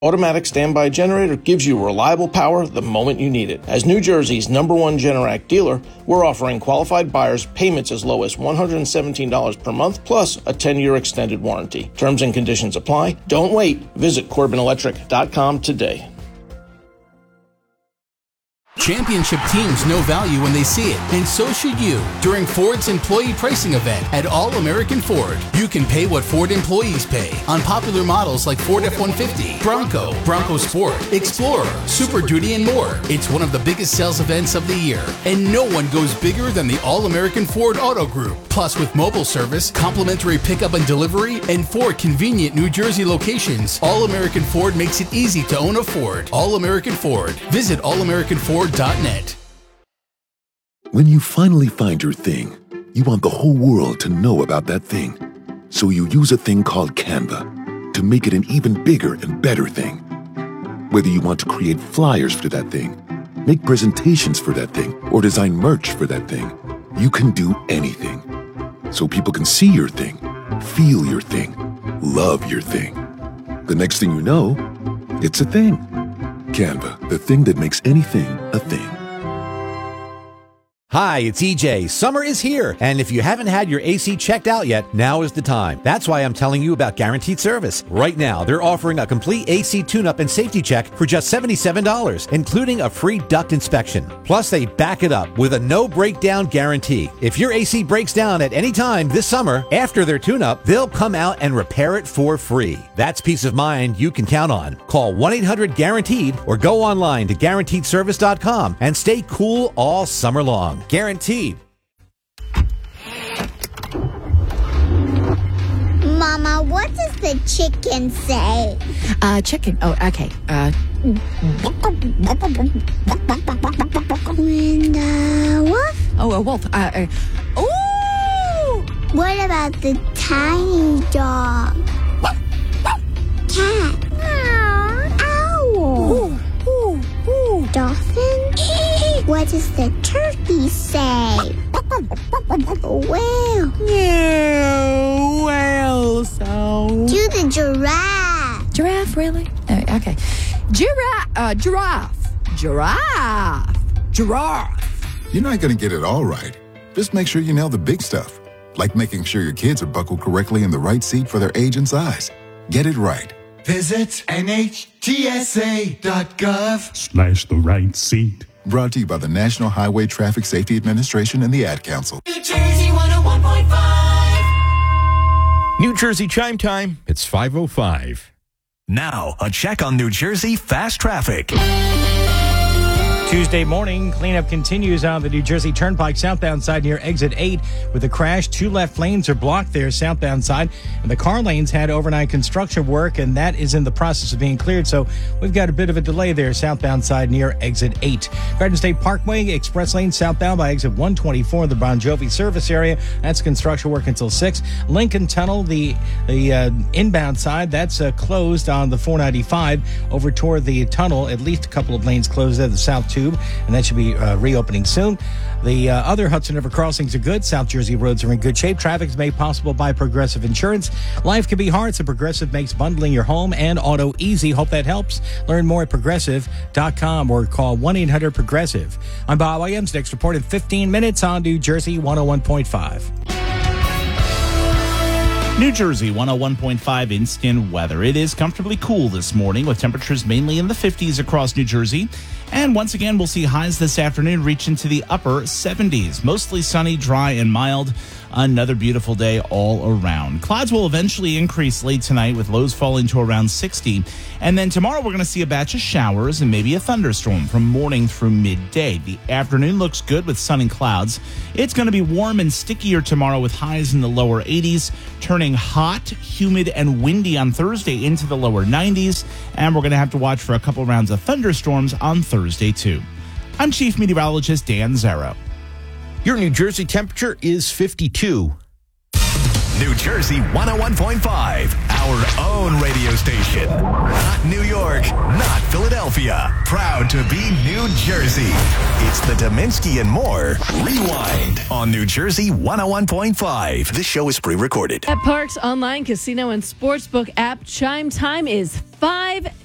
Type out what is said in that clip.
Automatic standby generator gives you reliable power the moment you need it. As New Jersey's #1 Generac dealer, we're offering qualified buyers payments as low as $117 per month, plus a 10-year extended warranty. Terms and conditions apply. Don't wait. Visit CorbinElectric.com today. Championship teams know value when they see it, and so should you. During Ford's employee pricing event at All-American Ford, you can pay what Ford employees pay on popular models like Ford F-150, Bronco, Bronco Sport, Explorer, Super Duty, and more. It's one of the biggest sales events of the year, and no one goes bigger than the All-American Ford Auto Group. Plus, with mobile service, complimentary pickup and delivery, and 4 convenient New Jersey locations, All-American Ford makes it easy to own a Ford. All-American Ford. Visit allamericanford.net. When you finally find your thing, you want the whole world to know about that thing. So you use a thing called Canva to make it an even bigger and better thing. Whether you want to create flyers for that thing, make presentations for that thing, or design merch for that thing, you can do anything. So people can see your thing, feel your thing, love your thing. The next thing you know, it's a thing. Canva, the thing that makes anything a thing. Hi, it's EJ. Summer is here, and if you haven't had your AC checked out yet, now is the time. That's why I'm telling you about Guaranteed Service. Right now, they're offering a complete AC tune-up and safety check for just $77, including a free duct inspection. Plus, they back it up with a no-breakdown guarantee. If your AC breaks down at any time this summer, after their tune-up, they'll come out and repair it for free. That's peace of mind you can count on. Call 1-800-GUARANTEED or go online to GuaranteedService.com and stay cool all summer long. Guaranteed. Mama, what does the chicken say? Chicken. Oh, okay. When the wolf? Oh, a wolf. Ooh! What about the tiny dog? Cat? Owl? Dolphin? What does the turkey say? Whale? Yeah, whale sound. Do the giraffe. Giraffe, really? Okay. Giraffe. You're not going to get it all right. Just make sure you nail the big stuff, like making sure your kids are buckled correctly in the right seat for their age and size. Get it right. Visit NHTSA.gov/ the right seat. Brought to you by the National Highway Traffic Safety Administration and the Ad Council. New Jersey 101.5. New Jersey Chime Time. It's 5:05. Now, a check on New Jersey fast traffic. Tuesday morning, cleanup continues on the New Jersey Turnpike southbound side near exit 8 with a crash. 2 left lanes are blocked there southbound side, and the car lanes had overnight construction work, and that is in the process of being cleared. So we've got a bit of a delay there southbound side near exit 8. Garden State Parkway express lane southbound by exit 124 in the Bon Jovi service area. That's construction work until 6. Lincoln Tunnel, the inbound side, that's closed on the 495 over toward the tunnel. At least a couple of lanes closed there, the South Tube, and that should be reopening soon. The other Hudson River crossings are good. South Jersey roads are in good shape. Traffic is made possible by Progressive Insurance. Life can be hard, so Progressive makes bundling your home and auto easy. Hope that helps. Learn more at Progressive.com or call 1-800-PROGRESSIVE. I'm Bob Williams. Next report in 15 minutes on New Jersey 101.5. New Jersey 101.5 instant weather. It is comfortably cool this morning with temperatures mainly in the 50s across New Jersey. And once again, we'll see highs this afternoon reach into the upper 70s. Mostly sunny, dry, and mild. Another beautiful day all around. Clouds will eventually increase late tonight with lows falling to around 60. And then tomorrow we're going to see a batch of showers and maybe a thunderstorm from morning through midday. The afternoon looks good with sun and clouds. It's going to be warm and stickier tomorrow with highs in the lower 80s, turning hot, humid, and windy on Thursday into the lower 90s. And we're going to have to watch for a couple rounds of thunderstorms on Thursday too. I'm Chief Meteorologist Dan Zero. Your New Jersey temperature is 52. New Jersey 101.5, our own radio station. Not New York, not Philadelphia. Proud to be New Jersey. It's the Dominski and More Rewind on New Jersey 101.5. This show is pre-recorded. At Parks Online Casino and Sportsbook app, Chime Time is 5